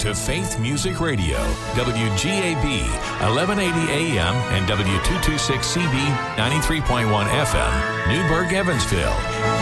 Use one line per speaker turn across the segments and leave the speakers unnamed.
to Faith Music Radio, WGAB, 1180 AM and W226CB, 93.1 FM, Newburgh, Evansville.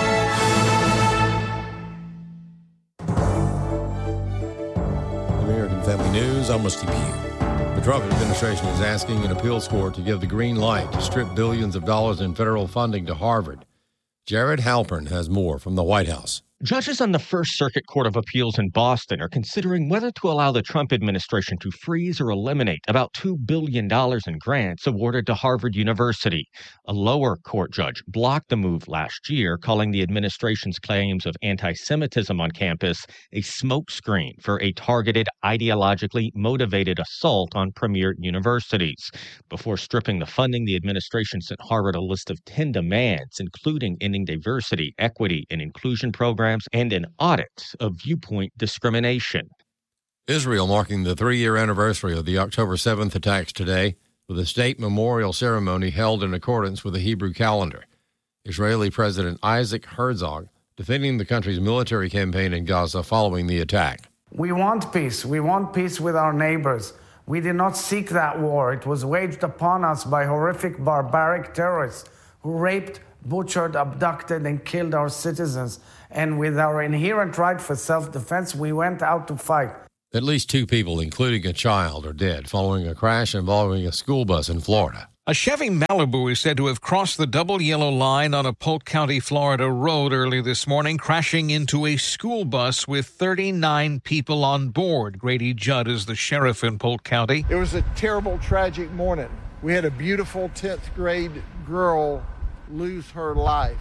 American Family News, I'm Rusty Pugh. The Trump administration is asking an appeals court to give the green light to strip billions of dollars in federal funding to Harvard. Jared Halpern has more from the White House.
Judges on the First Circuit Court of Appeals in Boston are considering whether to allow the Trump administration to freeze or eliminate about $2 billion in grants awarded to Harvard University. A lower court judge blocked the move last year, calling the administration's claims of anti-Semitism on campus a smokescreen for a targeted, ideologically motivated assault on premier universities. Before stripping the funding, the administration sent Harvard a list of 10 demands, including ending diversity, equity, and inclusion programs, and an audit of viewpoint discrimination.
Israel marking the 3-year anniversary of the October 7th attacks today, with a state memorial ceremony held in accordance with the Hebrew calendar. Israeli President Isaac Herzog defending the country's military campaign in Gaza following the attack.
We want peace. We want peace with our neighbors. We did not seek that war. It was waged upon us by horrific, barbaric terrorists who raped, butchered, abducted, and killed our citizens. And with our inherent right for self-defense, we went out to fight.
At least 2 people, including a child, are dead following a crash involving a school bus in Florida.
A Chevy Malibu is said to have crossed the double yellow line on a Polk County, Florida road early this morning, crashing into a school bus with 39 people on board. Grady Judd is the sheriff in Polk County.
It was a terrible, tragic morning. We had a beautiful 10th grade girl lose her life.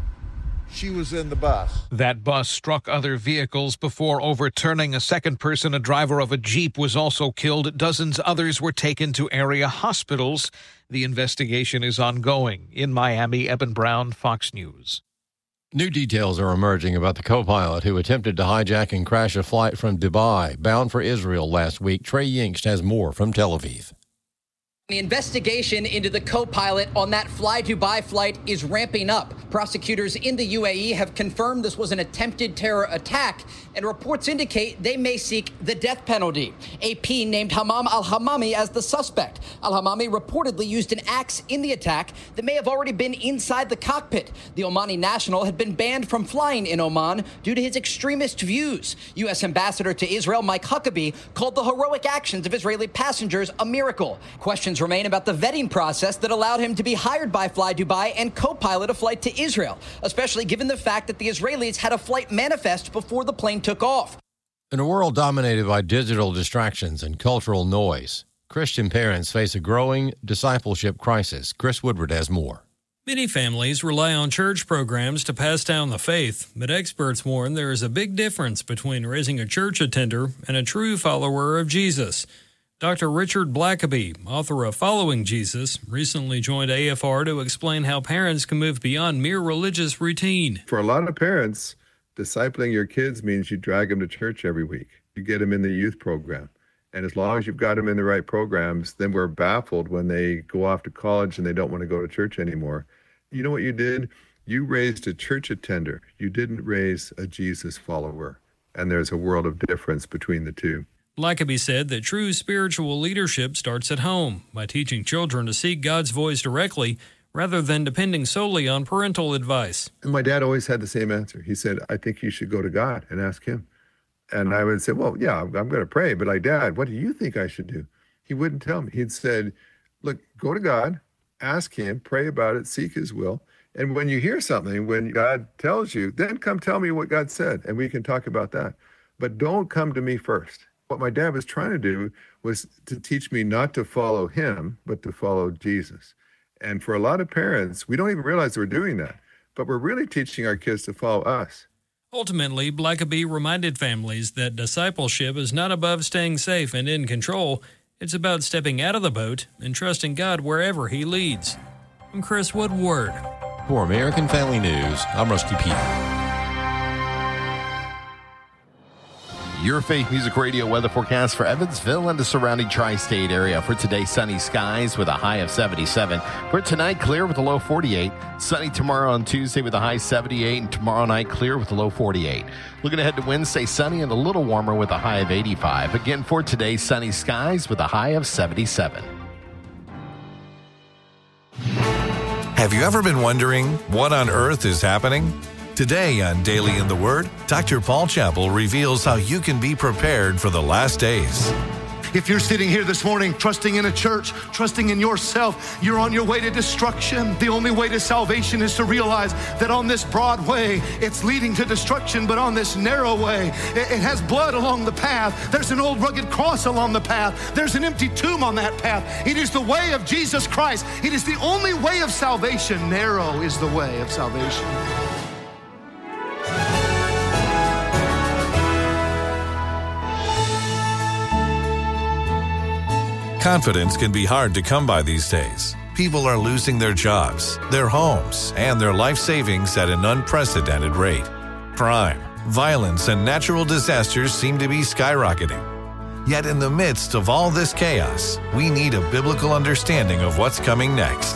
She was in the bus.
That bus struck other vehicles before overturning a second person. A driver of a Jeep was also killed. Dozens others were taken to area hospitals. The investigation is ongoing. In Miami, Eben Brown, Fox News.
New details are emerging about the co-pilot who attempted to hijack and crash a flight from Dubai bound for Israel last week. Trey Yingst has more from Tel Aviv.
The investigation into the co-pilot on that Fly Dubai flight is ramping up. Prosecutors in the UAE have confirmed this was an attempted terror attack, and reports indicate they may seek the death penalty. AP named Hammam al-Hammami as the suspect. Al-Hammami reportedly used an axe in the attack that may have already been inside the cockpit. The Omani national had been banned from flying in Oman due to his extremist views. U.S. Ambassador to Israel Mike Huckabee called the heroic actions of Israeli passengers a miracle. Questions remain about the vetting process that allowed him to be hired by Fly Dubai and co-pilot a flight to Israel, especially given the fact that the Israelis had a flight manifest before the plane took off.
In a world dominated by digital distractions and cultural noise, Christian parents face a growing discipleship crisis. Chris Woodward has more.
Many families rely on church programs to pass down the faith, but experts warn there is a big difference between raising a church attender and a true follower of Jesus. Dr. Richard Blackaby, author of Following Jesus, recently joined AFR to explain how parents can move beyond mere religious routine.
For a lot of parents, discipling your kids means you drag them to church every week. You get them in the youth program. And as long as you've got them in the right programs, then we're baffled when they go off to college and they don't want to go to church anymore. You know what you did? You raised a church attender. You didn't raise a Jesus follower. And there's a world of difference between the two.
Blackaby said that true spiritual leadership starts at home by teaching children to seek God's voice directly rather than depending solely on parental advice.
And my dad always had the same answer. He said, I think you should go to God and ask him. And I would say, well, yeah, I'm going to pray. But Dad, what do you think I should do? He wouldn't tell me. He'd said, look, go to God, ask him, pray about it, seek his will. And when you hear something, when God tells you, then come tell me what God said, and we can talk about that. But don't come to me first. What my dad was trying to do was to teach me not to follow him, but to follow Jesus. And for a lot of parents, we don't even realize we're doing that, but we're really teaching our kids to follow us.
Ultimately, Blackaby reminded families that discipleship is not above staying safe and in control. It's about stepping out of the boat and trusting God wherever he leads. I'm Chris Woodward.
For American Family News, I'm Rusty Pugh.
Your Faith Music Radio weather forecast for Evansville and the surrounding tri-state area. For today, sunny skies with a high of 77. For tonight, clear with a low 48. Sunny tomorrow on Tuesday with a high 78. And tomorrow night, clear with a low 48. Looking ahead to Wednesday, sunny and a little warmer with a high of 85. Again, for today, sunny skies with a high of 77.
Have you ever been wondering what on earth is happening? Today on Daily in the Word, Dr. Paul Chappell reveals how you can be prepared for the last days.
If you're sitting here this morning trusting in a church, trusting in yourself, you're on your way to destruction. The only way to salvation is to realize that on this broad way, it's leading to destruction, but on this narrow way, it has blood along the path. There's an old rugged cross along the path. There's an empty tomb on that path. It is the way of Jesus Christ. It is the only way of salvation. Narrow is the way of salvation.
Confidence can be hard to come by these days. People are losing their jobs, their homes, and their life savings at an unprecedented rate. Crime, violence, and natural disasters seem to be skyrocketing. Yet in the midst of all this chaos, we need a biblical understanding of what's coming next.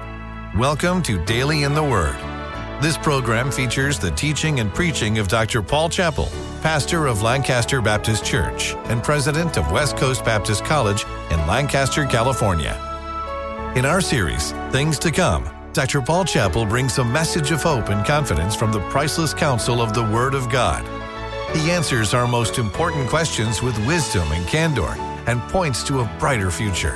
Welcome to Daily in the Word. This program features the teaching and preaching of Dr. Paul Chappell, pastor of Lancaster Baptist Church and president of West Coast Baptist College in Lancaster, California. In our series, Things to Come, Dr. Paul Chappell brings a message of hope and confidence from the priceless counsel of the Word of God. He answers our most important questions with wisdom and candor and points to a brighter future.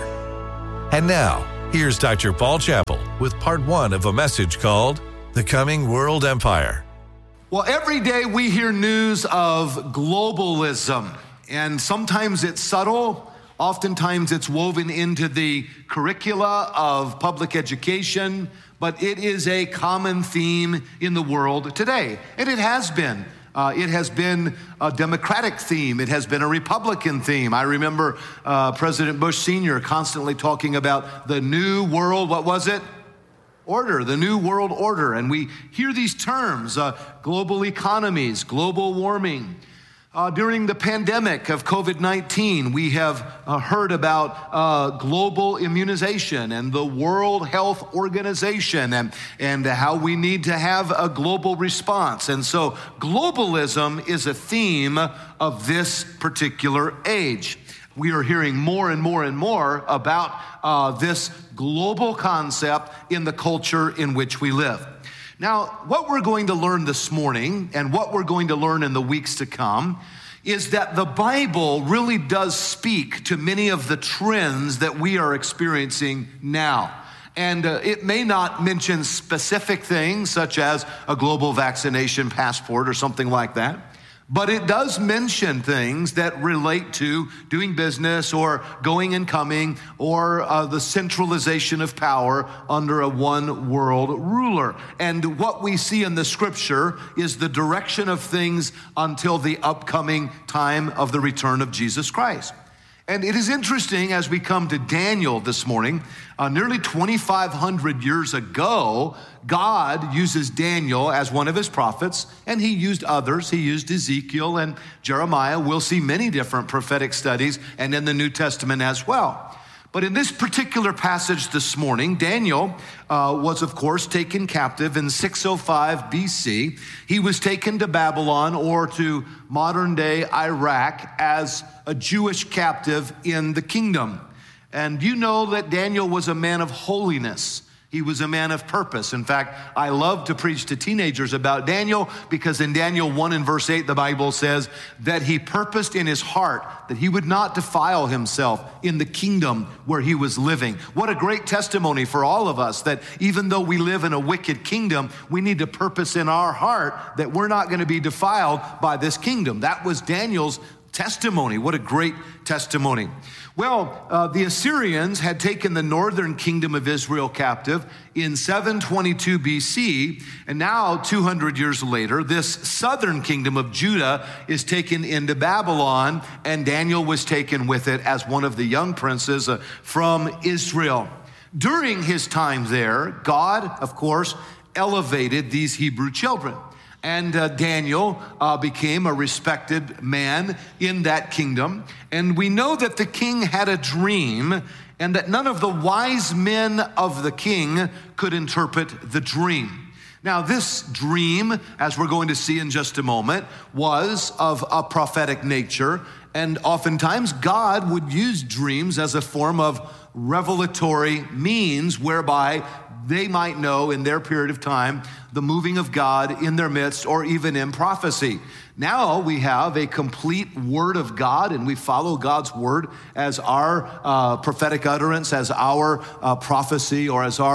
And now, here's Dr. Paul Chappell with part 1 of a message called The Coming World Empire.
Well, every day we hear news of globalism, and sometimes it's subtle, oftentimes it's woven into the curricula of public education, but it is a common theme in the world today, and it has been. It has been a Democratic theme. It has been a Republican theme. I remember President Bush Sr. constantly talking about the new world, what was it? Order, the new world order. And we hear these terms, global economies, global warming. During the pandemic of COVID-19, we have heard about global immunization and the World Health Organization and how we need to have a global response. And so globalism is a theme of this particular age. We are hearing more and more and more about this global concept in the culture in which we live. Now, what we're going to learn this morning and what we're going to learn in the weeks to come is that the Bible really does speak to many of the trends that we are experiencing now. And it may not mention specific things such as a global vaccination passport or something like that. But it does mention things that relate to doing business or going and coming or the centralization of power under a one world ruler. And what we see in the scripture is the direction of things until the upcoming time of the return of Jesus Christ. And it is interesting as we come to Daniel this morning, nearly 2,500 years ago, God uses Daniel as one of his prophets, and he used others. He used Ezekiel and Jeremiah. We'll see many different prophetic studies and in the New Testament as well. But in this particular passage this morning, Daniel was, of course, taken captive in 605 BC. He was taken to Babylon or to modern-day Iraq as a Jewish captive in the kingdom. And you know that Daniel was a man of holiness. He was a man of purpose. In fact, I love to preach to teenagers about Daniel because in Daniel 1 and verse 8, the Bible says that he purposed in his heart that he would not defile himself in the kingdom where he was living. What a great testimony for all of us that even though we live in a wicked kingdom, we need to purpose in our heart that we're not going to be defiled by this kingdom. That was Daniel's testimony. What a great testimony. Well, the Assyrians had taken the northern kingdom of Israel captive in 722 BC, and now 200 years later, this southern kingdom of Judah is taken into Babylon, and Daniel was taken with it as one of the young princes from Israel. During his time there, God, of course, elevated these Hebrew children. And Daniel became a respected man in that kingdom. And we know that the king had a dream, and that none of the wise men of the king could interpret the dream. Now, this dream, as we're going to see in just a moment, was of a prophetic nature. And oftentimes, God would use dreams as a form of revelatory means whereby they might know in their period of time the moving of God in their midst, or even in prophecy. Now we have a complete word of God, and we follow God's word as our prophetic utterance, as our prophecy, or as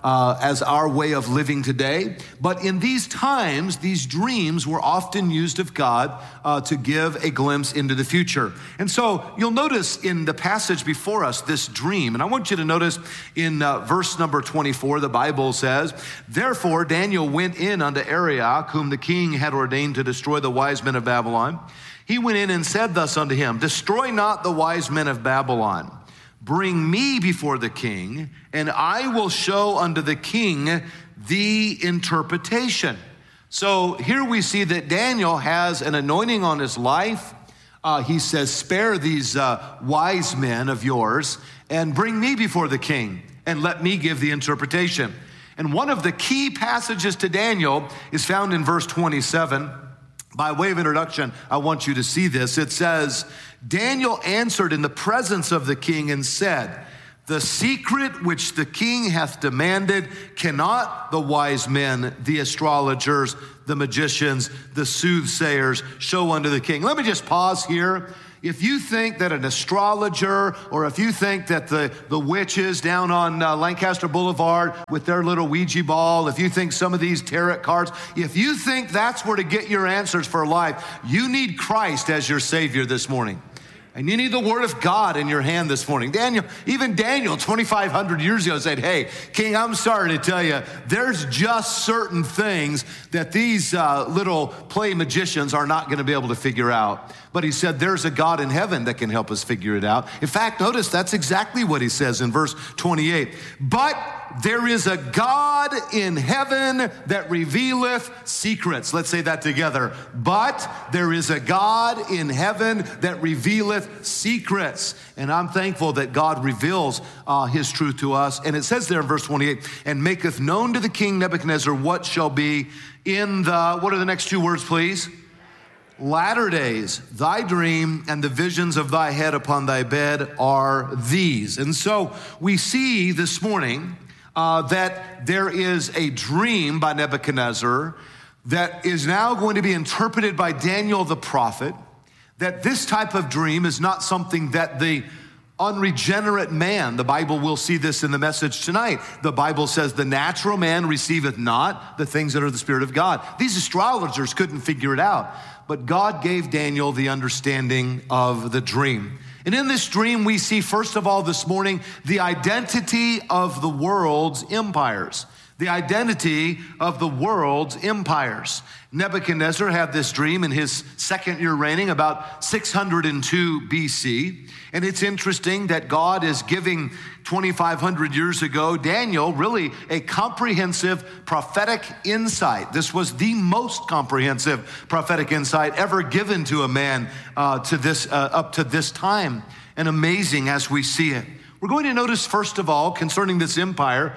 our way of living today. But in these times, these dreams were often used of God to give a glimpse into the future. And so you'll notice in the passage before us this dream, and I want you to notice in verse number 24, the Bible says, "Therefore Daniel went in unto Arioch, whom the king had ordained to destroy the wise men of Babylon. He went in and said thus unto him, Destroy not the wise men of Babylon. Bring me before the king, and I will show unto the king the interpretation." So here we see that Daniel has an anointing on his life. He says, spare these wise men of yours, and bring me before the king, and let me give the interpretation. And one of the key passages to Daniel is found in verse 27. By way of introduction, I want you to see this. It says, Daniel answered in the presence of the king and said, The secret which the king hath demanded cannot the wise men, the astrologers, the magicians, the soothsayers show unto the king. Let me just pause here. If you think that an astrologer, or if you think that the witches down on Lancaster Boulevard with their little Ouija ball, if you think some of these tarot cards, if you think that's where to get your answers for life, you need Christ as your Savior this morning. And you need the word of God in your hand this morning. Even Daniel, 2,500 years ago, said, hey, king, I'm sorry to tell you, there's just certain things that these little play magicians are not going to be able to figure out. But he said, there's a God in heaven that can help us figure it out. In fact, notice that's exactly what he says in verse 28. But there is a God in heaven that revealeth secrets. Let's say that together. But there is a God in heaven that revealeth secrets. And I'm thankful that God reveals his truth to us. And it says there in verse 28, and maketh known to the king Nebuchadnezzar what shall be in the, what are the next two words, please? Latter days. Thy dream and the visions of thy head upon thy bed are these. And so we see this morning that there is a dream by Nebuchadnezzar that is now going to be interpreted by Daniel the prophet, that this type of dream is not something that the unregenerate man, the Bible will see this in the message tonight. The Bible says the natural man receiveth not the things that are the Spirit of God. These astrologers couldn't figure it out, but God gave Daniel the understanding of the dream. And in this dream, we see, first of all, this morning, the identity of the world's empires. The identity of the world's empires. Nebuchadnezzar had this dream in his second year reigning, about 602 BC. And it's interesting that God is giving 2,500 years ago, Daniel, really a comprehensive prophetic insight. This was the most comprehensive prophetic insight ever given to a man up to this time. And amazing as we see it. We're going to notice, first of all, concerning this empire,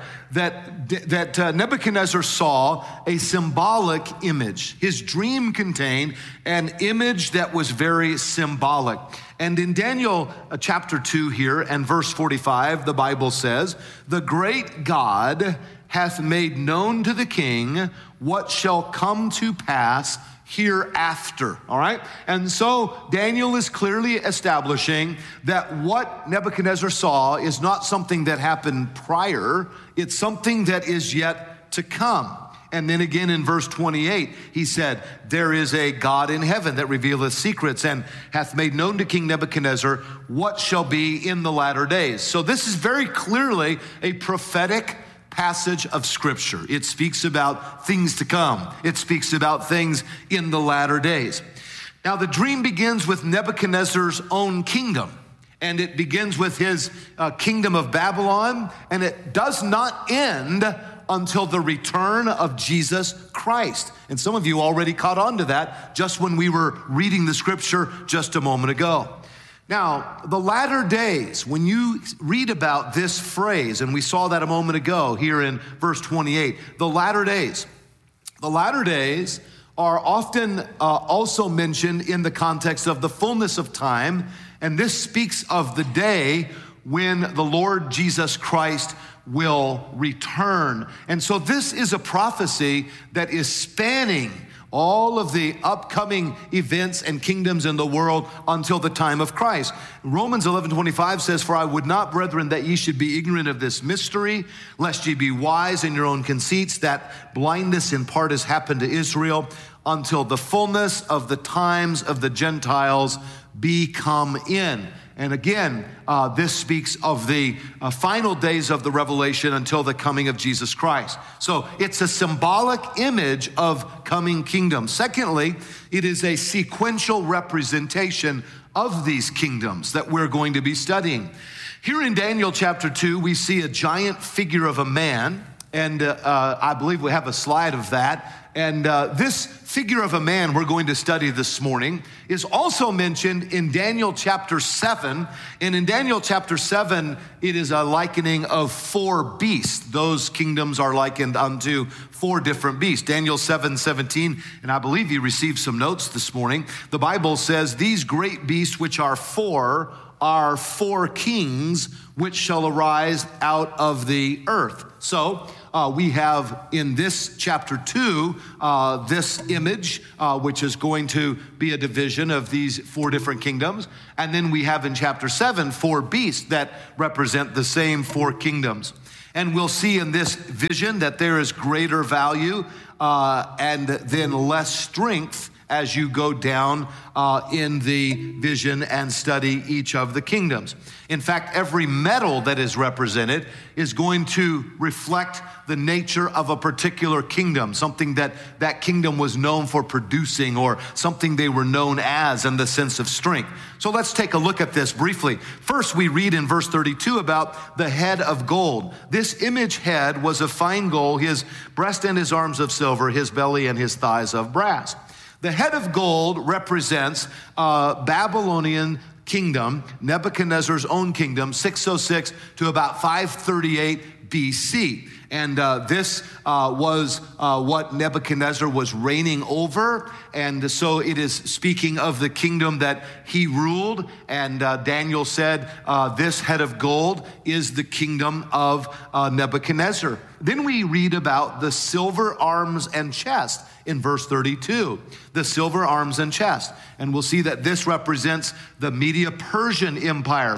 that Nebuchadnezzar saw a symbolic image. His dream contained an image that was very symbolic. And in Daniel chapter 2 here and verse 45, the Bible says, the great God hath made known to the king what shall come to pass hereafter, all right? And so Daniel is clearly establishing that what Nebuchadnezzar saw is not something that happened prior, it's something that is yet to come. And then again in verse 28, he said, there is a God in heaven that revealeth secrets and hath made known to King Nebuchadnezzar what shall be in the latter days. So this is very clearly a prophetic passage of Scripture. It speaks about things to come. It speaks about things in the latter days. Now, the dream begins with Nebuchadnezzar's own kingdom, and it begins with his kingdom of Babylon, and it does not end until the return of Jesus Christ. And some of you already caught on to that just when we were reading the scripture just a moment ago. Now, the latter days, when you read about this phrase, and we saw that a moment ago here in verse 28, the latter days are often also mentioned in the context of the fullness of time, and this speaks of the day when the Lord Jesus Christ will return. And so this is a prophecy that is spanning all of the upcoming events and kingdoms in the world until the time of Christ. Romans 11:25 says, "For I would not, brethren, that ye should be ignorant of this mystery, lest ye be wise in your own conceits, that blindness in part has happened to Israel, until the fullness of the times of the Gentiles be come in." And again, this speaks of the final days of the revelation until the coming of Jesus Christ. So it's a symbolic image of coming kingdom. Secondly, it is a sequential representation of these kingdoms that we're going to be studying. Here in Daniel chapter 2, we see a giant figure of a man, and I believe we have a slide of that. And this figure of a man we're going to study this morning is also mentioned in Daniel chapter 7. And in Daniel chapter 7, it is a likening of 4 beasts. Those kingdoms are likened unto 4 different beasts. Daniel 7:17, and I believe you received some notes this morning. The Bible says, "These great beasts which are 4 are 4 kings which shall arise out of the earth." So we have in this chapter 2, this image, which is going to be a division of these 4 different kingdoms. And then we have in chapter 7, 4 beasts that represent the same 4 kingdoms. And we'll see in this vision that there is greater value and then less strength as you go down in the vision and study each of the kingdoms. In fact, every metal that is represented is going to reflect the nature of a particular kingdom, something that that kingdom was known for producing or something they were known as in the sense of strength. So let's take a look at this briefly. First, we read in verse 32 about the head of gold. This image head was of fine gold, his breast and his arms of silver, his belly and his thighs of brass. The head of gold represents Babylonian kingdom, Nebuchadnezzar's own kingdom, 606 to about 538 BC. And this was what Nebuchadnezzar was reigning over. And so it is speaking of the kingdom that he ruled. And Daniel said, this head of gold is the kingdom of Nebuchadnezzar. Then we read about the silver arms and chest in verse 32, the silver arms and chest. And we'll see that this represents the Medo-Persian Empire,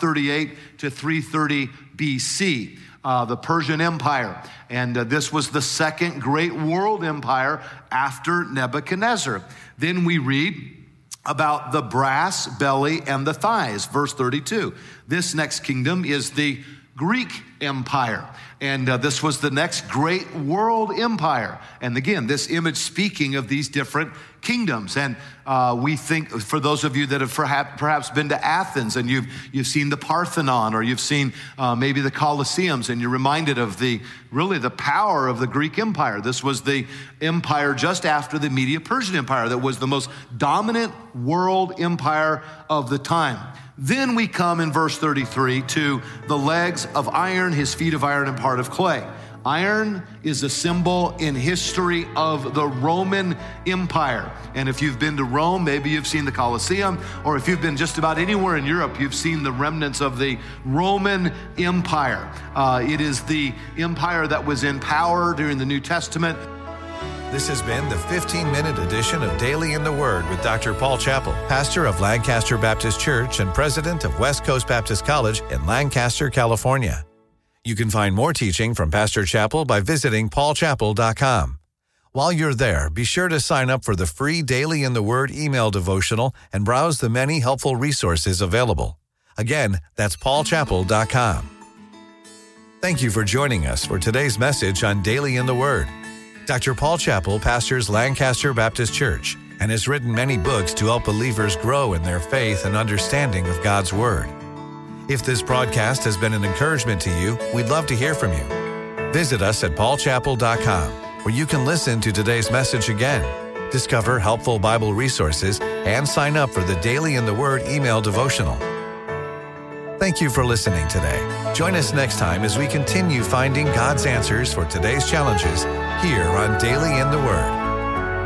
538 to 330 BC. The Persian Empire. And this was the second great world empire after Nebuchadnezzar. Then we read about the brass, belly, and the thighs, verse 32. This next kingdom is the Greek Empire. And this was the next great world empire. And again, this image speaking of these different kingdoms. And we think, for those of you that have perhaps been to Athens and you've seen the Parthenon, or you've seen maybe the Colosseums, and you're reminded of the power of the Greek Empire. This was the empire just after the Medo-Persian Empire that was the most dominant world empire of the time. Then we come in verse 33 to the legs of iron, his feet of iron, and part of clay. Iron is a symbol in history of the Roman Empire. And if you've been to Rome, maybe you've seen the Colosseum, or if you've been just about anywhere in Europe, you've seen the remnants of the Roman Empire. It is the empire that was in power during the New Testament.
This has been the 15-minute edition of Daily in the Word with Dr. Paul Chappell, pastor of Lancaster Baptist Church and president of West Coast Baptist College in Lancaster, California. You can find more teaching from Pastor Chappell by visiting paulchappell.com. While you're there, be sure to sign up for the free Daily in the Word email devotional and browse the many helpful resources available. Again, that's paulchappell.com. Thank you for joining us for today's message on Daily in the Word. Dr. Paul Chappell pastors Lancaster Baptist Church and has written many books to help believers grow in their faith and understanding of God's Word. If this broadcast has been an encouragement to you, we'd love to hear from you. Visit us at paulchapel.com, where you can listen to today's message again, discover helpful Bible resources, and sign up for the Daily in the Word email devotional. Thank you for listening today. Join us next time as we continue finding God's answers for today's challenges here on Daily in the Word.